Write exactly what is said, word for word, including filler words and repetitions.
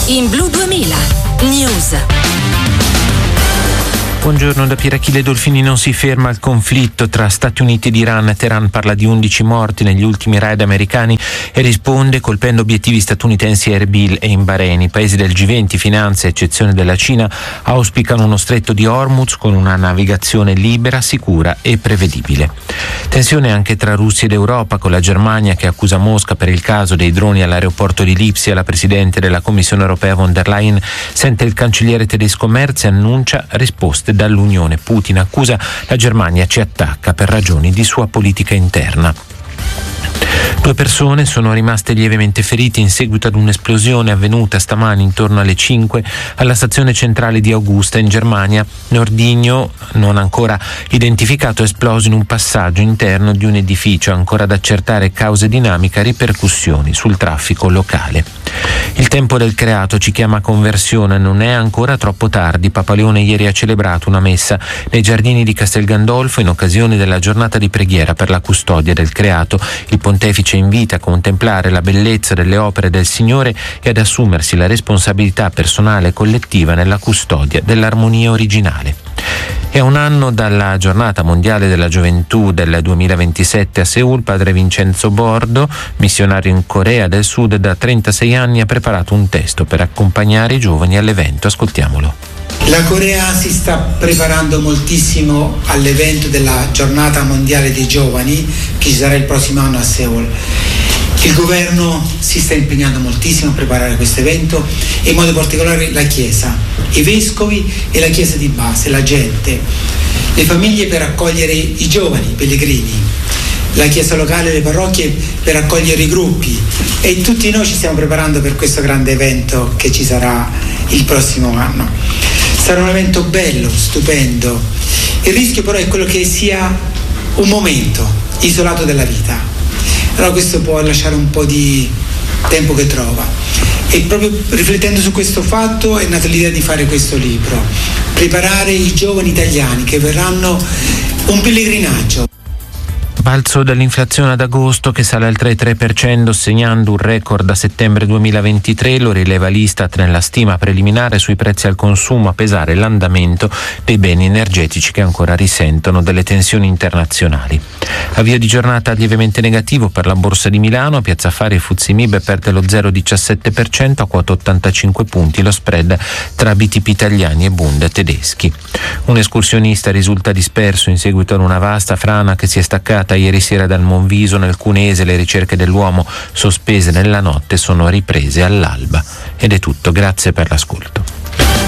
in Blu duemila News. Buongiorno da Pierachille Dolfini. Non si ferma il conflitto tra Stati Uniti ed Iran. Teheran parla di undici morti negli ultimi raid americani e risponde colpendo obiettivi statunitensi a Erbil e in Bahrain. I paesi del G venti, finanze a eccezione della Cina, auspicano uno stretto di Hormuz con una navigazione libera, sicura e prevedibile. Tensione anche tra Russia ed Europa, con la Germania che accusa Mosca per il caso dei droni all'aeroporto di Lipsia. La Presidente della Commissione europea von der Leyen sente il cancelliere tedesco Merz e annuncia risposte dall'Unione. Putin accusa la Germania ci attacca per ragioni di sua politica interna. Due persone sono rimaste lievemente ferite in seguito ad un'esplosione avvenuta stamani intorno alle cinque alla stazione centrale di Augusta in Germania. Un ordigno non ancora identificato è esploso in un passaggio interno di un edificio, ancora da accertare cause dinamiche e ripercussioni sul traffico locale. Il tempo del creato ci chiama a conversione, non è ancora troppo tardi. Papa Leone ieri ha celebrato una messa nei giardini di Castel Gandolfo in occasione della giornata di preghiera per la custodia del creato. Il pontefice invita a contemplare la bellezza delle opere del Signore e ad assumersi la responsabilità personale e collettiva nella custodia dell'armonia originale. È un anno dalla giornata mondiale della gioventù del duemilaventisette a Seul. Padre Vincenzo Bordo, missionario in Corea del Sud da trentasei anni, ha preparato un testo per accompagnare i giovani all'evento. Ascoltiamolo. La Corea si sta preparando moltissimo all'evento della giornata mondiale dei giovani che ci sarà il prossimo anno a Seul. Il governo si sta impegnando moltissimo a preparare questo evento e in modo particolare la Chiesa, i vescovi e la Chiesa di base, la gente, le famiglie per accogliere i giovani, i pellegrini, la Chiesa locale, le parrocchie per accogliere i gruppi, e tutti noi ci stiamo preparando per questo grande evento che ci sarà il prossimo anno. Sarà un evento bello, stupendo. Il rischio però è quello che sia un momento isolato dalla vita. Allora questo può lasciare un po' di tempo che trova. E proprio riflettendo su questo fatto è nata l'idea di fare questo libro, preparare i giovani italiani che verranno un pellegrinaggio. Balzo dell'inflazione ad agosto che sale al tre virgola tre per cento, segnando un record a settembre duemilaventitré. Lo rileva l'Istat nella stima preliminare sui prezzi al consumo, a pesare l'andamento dei beni energetici che ancora risentono delle tensioni internazionali. Avvio di giornata lievemente negativo per la Borsa di Milano. Piazza Affari e Fuzzi Mib perde lo zero virgola diciassette per cento a quota ottantacinque punti, lo spread tra B T P italiani e Bund tedeschi. Un escursionista risulta disperso in seguito ad una vasta frana che si è staccata ieri sera dal Monviso nel Cuneese. Le ricerche dell'uomo, sospese nella notte, sono riprese all'alba. Ed è tutto, grazie per l'ascolto.